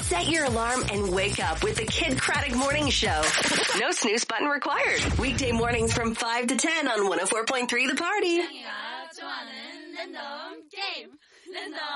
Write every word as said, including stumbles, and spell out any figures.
Set your alarm and wake up with the Kid Craddock Morning Show. No snooze button required. Weekday mornings from five to ten on one oh four point three The Party.